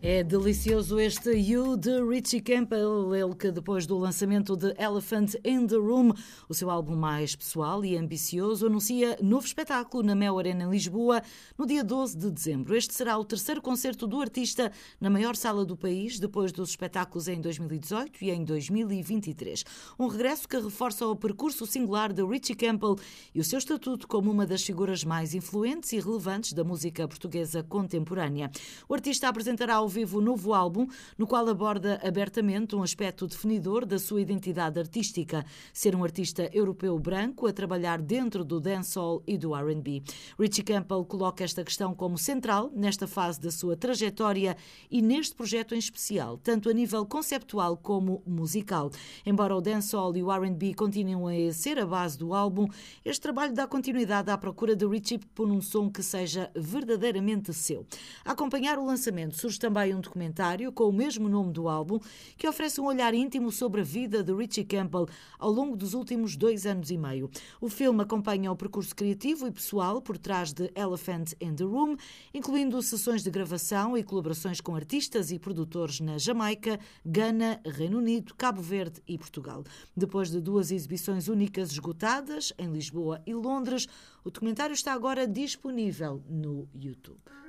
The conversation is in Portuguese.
É delicioso este You de Richie Campbell, ele que depois do lançamento de Elephant in the Room, o seu álbum mais pessoal e ambicioso, anuncia novo espetáculo na Mel Arena em Lisboa no dia 12 de dezembro. Este será o terceiro concerto do artista na maior sala do país, depois dos espetáculos em 2018 e em 2023. Um regresso que reforça o percurso singular de Richie Campbell e o seu estatuto como uma das figuras mais influentes e relevantes da música portuguesa contemporânea. O artista apresentará ao vivo um novo álbum, no qual aborda abertamente um aspecto definidor da sua identidade artística, ser um artista europeu branco a trabalhar dentro do dancehall e do R&B. Richie Campbell coloca esta questão como central nesta fase da sua trajetória e neste projeto em especial, tanto a nível conceptual como musical. Embora o dancehall e o R&B continuem a ser a base do álbum, este trabalho dá continuidade à procura de Richie por um som que seja verdadeiramente seu. A acompanhar o lançamento surge também um documentário com o mesmo nome do álbum, que oferece um olhar íntimo sobre a vida de Richie Campbell ao longo dos últimos 2 anos e meio. O filme acompanha o percurso criativo e pessoal por trás de Elephant in the Room, incluindo sessões de gravação e colaborações com artistas e produtores na Jamaica, Gana, Reino Unido, Cabo Verde e Portugal. Depois de 2 exibições únicas esgotadas, em Lisboa e Londres, o documentário está agora disponível no YouTube.